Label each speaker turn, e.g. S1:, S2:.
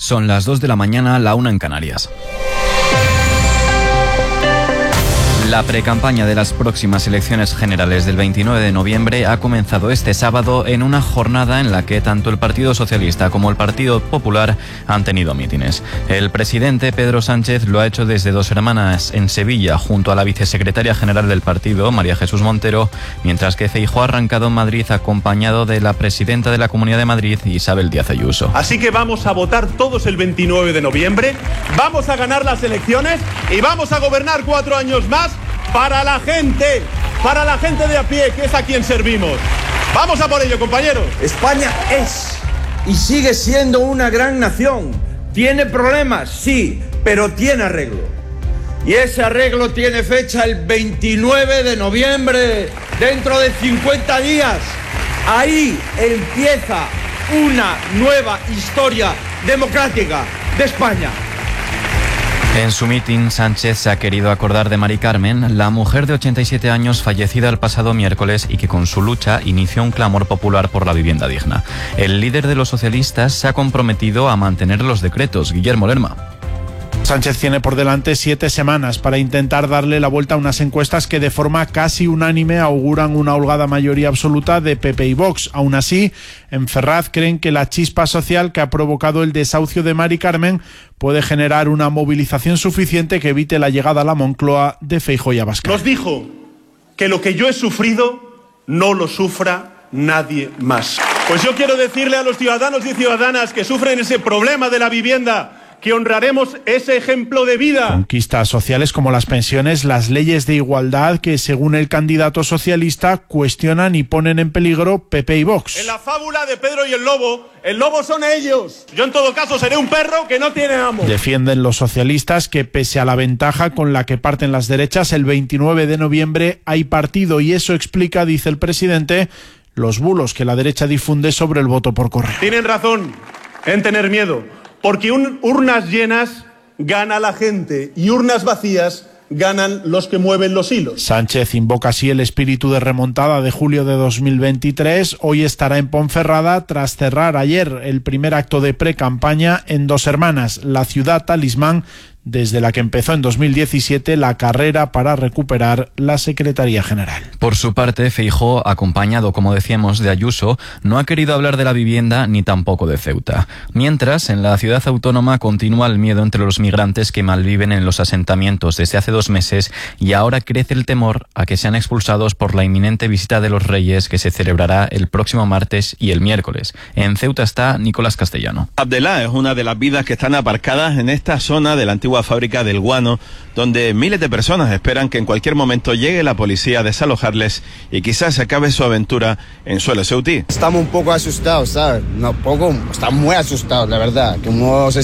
S1: Son las 2 de la mañana, la 1 en Canarias. La precampaña de las próximas elecciones generales del 29 de noviembre ha comenzado este sábado en una jornada en la que tanto el Partido Socialista como el Partido Popular han tenido mítines. El presidente Pedro Sánchez lo ha hecho desde Dos Hermanas en Sevilla junto a la vicesecretaria general del partido, María Jesús Montero, mientras que Feijóo ha arrancado en Madrid acompañado de la presidenta de la Comunidad de Madrid, Isabel Díaz Ayuso.
S2: Así que vamos a votar todos el 29 de noviembre, vamos a ganar las elecciones y vamos a gobernar 4 años más para la gente de a pie, que es a quien servimos. Vamos a por ello, compañeros.
S3: España es y sigue siendo una gran nación. ¿Tiene problemas? Sí, pero tiene arreglo. Y ese arreglo tiene fecha el 29 de noviembre, dentro de 50 días. Ahí empieza una nueva historia democrática de España.
S1: En su mitin, Sánchez se ha querido acordar de Mari Carmen, la mujer de 87 años fallecida el pasado miércoles y que con su lucha inició un clamor popular por la vivienda digna. El líder de los socialistas se ha comprometido a mantener los decretos. Guillermo Lerma.
S4: Sánchez tiene por delante 7 semanas para intentar darle la vuelta a unas encuestas que de forma casi unánime auguran una holgada mayoría absoluta de PP y Vox. Aún así, en Ferraz creen que la chispa social que ha provocado el desahucio de Mari Carmen puede generar una movilización suficiente que evite la llegada a la Moncloa de Feijóo y Abascal.
S2: Nos dijo que lo que yo he sufrido no lo sufra nadie más. Pues yo quiero decirle a los ciudadanos y ciudadanas que sufren ese problema de la vivienda que honraremos ese ejemplo de vida.
S4: Conquistas sociales como las pensiones, las leyes de igualdad que, según el candidato socialista, cuestionan y ponen en peligro PP y Vox.
S2: En la fábula de Pedro y el lobo son ellos. Yo en todo caso seré un perro que no tiene amo.
S4: Defienden los socialistas que, pese a la ventaja con la que parten las derechas, el 29 de noviembre hay partido y eso explica, dice el presidente, los bulos que la derecha difunde sobre el voto por correo.
S2: Tienen razón en tener miedo, porque urnas llenas gana la gente y urnas vacías ganan los que mueven los hilos.
S4: Sánchez invoca así el espíritu de remontada de julio de 2023. Hoy estará en Ponferrada tras cerrar ayer el primer acto de pre-campaña en Dos Hermanas, la ciudad talismán desde la que empezó en 2017 la carrera para recuperar la Secretaría General.
S1: Por su parte, Feijóo, acompañado, como decíamos, de Ayuso, no ha querido hablar de la vivienda ni tampoco de Ceuta. Mientras, en la ciudad autónoma continúa el miedo entre los migrantes que malviven en los asentamientos desde hace 2 meses y ahora crece el temor a que sean expulsados por la inminente visita de los Reyes que se celebrará el próximo martes y el miércoles. En Ceuta está Nicolás Castellano.
S5: Abdelá es una de las vidas que están aparcadas en esta zona de la antigua fábrica del guano, donde miles de personas esperan que en cualquier momento llegue la policía a desalojarles y quizás se acabe su aventura en suelo ceutí.
S6: Estamos un poco asustados, ¿sabes? Estamos muy asustados, la verdad. Como se